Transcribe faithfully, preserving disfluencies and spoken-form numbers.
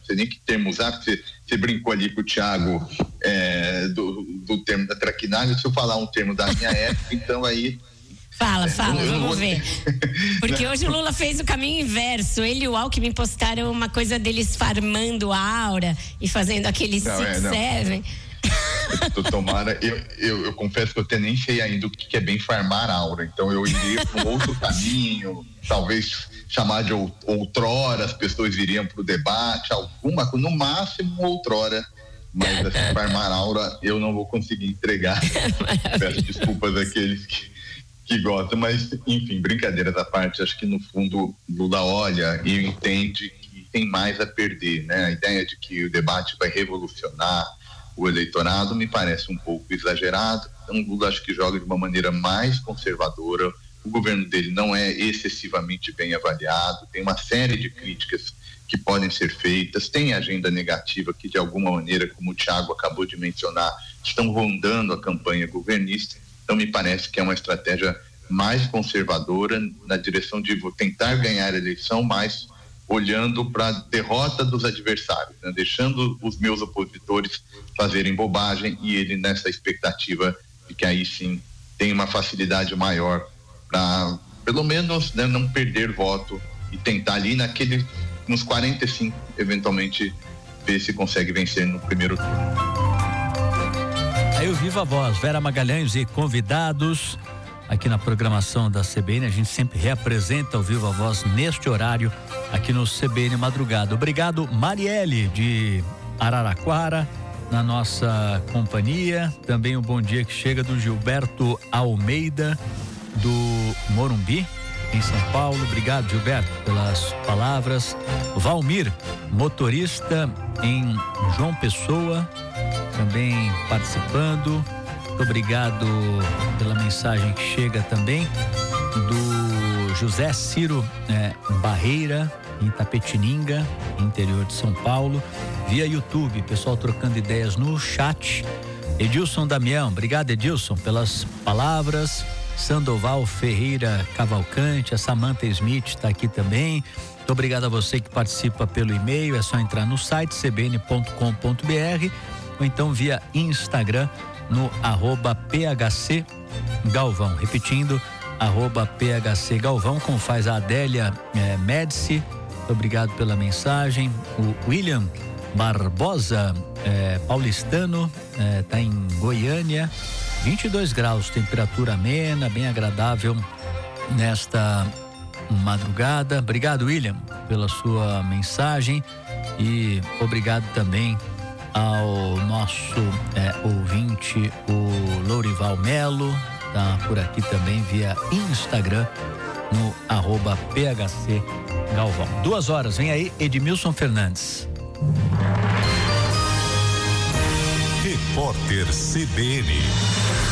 sei nem que termo usar, porque você, você brincou ali com o Thiago é, do, do termo da traquinagem. Se eu falar um termo da minha época, então aí... Fala, fala, eu, eu vamos vou... ver. Porque hoje o Lula fez o caminho inverso. Ele e o Alckmin postaram uma coisa deles farmando a aura e fazendo aquele não, six, é, seven. Tomara, eu, eu, eu confesso que eu até nem sei ainda o que é bem farmar aura, então eu iria para um outro caminho, talvez chamar de outrora, as pessoas iriam para o debate, alguma coisa, no máximo outrora, mas assim, farmar aura eu não vou conseguir entregar. Peço desculpas àqueles que, que gostam, mas enfim, brincadeiras à parte, acho que no fundo Lula olha e entende que tem mais a perder, né? A ideia de que o debate vai revolucionar o eleitorado me parece um pouco exagerado. Então, o Lula acho que joga de uma maneira mais conservadora. O governo dele não é excessivamente bem avaliado, tem uma série de críticas que podem ser feitas, tem agenda negativa que de alguma maneira, como o Thiago acabou de mencionar, estão rondando a campanha governista. Então me parece que é uma estratégia mais conservadora na direção de vou tentar ganhar a eleição, mas olhando para a derrota dos adversários, né? Deixando os meus opositores fazerem bobagem e ele nessa expectativa de que aí sim tem uma facilidade maior para, pelo menos, né, não perder voto e tentar ali naquele, nos quarenta e cinco, eventualmente ver se consegue vencer no primeiro turno. Aí o Viva Voz, Vera Magalhães e convidados aqui na programação da C B N, a gente sempre reapresenta o Viva Voz neste horário aqui no C B N Madrugada. Obrigado, Marielle de Araraquara, na nossa companhia. Também um bom dia que chega do Gilberto Almeida do Morumbi, em São Paulo. Obrigado, Gilberto, pelas palavras. Valmir, motorista em João Pessoa, também participando. Muito obrigado pela mensagem que chega também do José Ciro é, Barreira, em Tapetininga, interior de São Paulo, via YouTube, pessoal trocando ideias no chat. Edilson Damião, obrigado, Edilson, pelas palavras. Sandoval Ferreira Cavalcante, a Samantha Smith está aqui também. Muito obrigado a você que participa pelo e-mail, é só entrar no site c b n ponto com ponto b r ou então via Instagram no arroba P H C Galvão, repetindo, arroba P H C Galvão, como faz a Adélia eh, Médici. Muito obrigado pela mensagem. O William Barbosa, eh, paulistano, está eh, em Goiânia, vinte e dois graus, temperatura amena, bem agradável nesta madrugada. Obrigado, William, pela sua mensagem e obrigado também ao nosso é, ouvinte, o Lourival Melo, tá por aqui também via Instagram no arroba P H C Galvão. Duas horas, vem aí Edmilson Fernandes. Repórter C B N.